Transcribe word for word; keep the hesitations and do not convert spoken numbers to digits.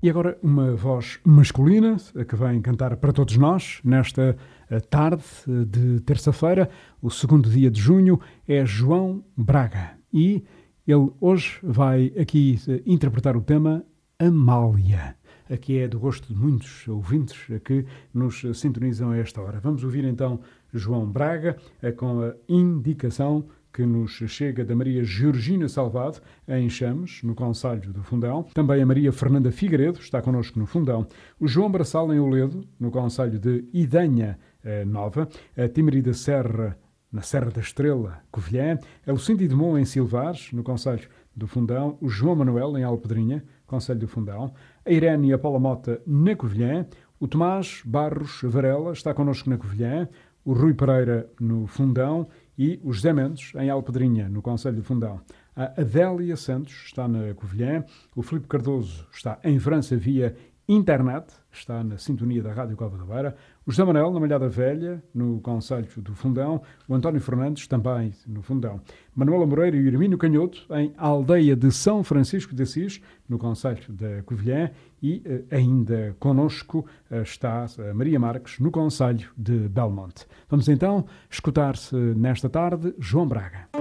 E agora uma voz masculina que vem cantar para todos nós nesta tarde de terça-feira, o segundo dia de junho, é João Braga. E ele hoje vai aqui interpretar o tema Amália, que é do gosto de muitos ouvintes que nos sintonizam a esta hora. Vamos ouvir então João Braga com a indicação que nos chega da Maria Georgina Salvado, em Chames, no concelho do Fundão. Também a Maria Fernanda Figueiredo está connosco no Fundão. O João Braçal, em Oledo, no concelho de Idanha Nova. A Timerida Serra, na Serra da Estrela, Covilhã. A Lucinda Edmond, em Silvares, no concelho do Fundão. O João Manuel, em Alpedrinha, concelho do Fundão. A Irene e a Paula Mota, na Covilhã. O Tomás Barros Varela está connosco na Covilhã. O Rui Pereira, no Fundão. E o José Mendes, em Alpedrinha, no concelho do Fundão. A Adélia Santos está na Covilhã. O Filipe Cardoso está em França via internet, está na sintonia da Rádio Cova da Beira. O José Manuel, na Malhada Velha, no concelho do Fundão. O António Fernandes, também no Fundão. Manuela Moreira e o Hermínio Canhoto, em Aldeia de São Francisco de Assis, no concelho da Covilhã. E eh, ainda connosco eh, está a Maria Marques, no concelho de Belmonte. Vamos então escutar-se nesta tarde João Braga.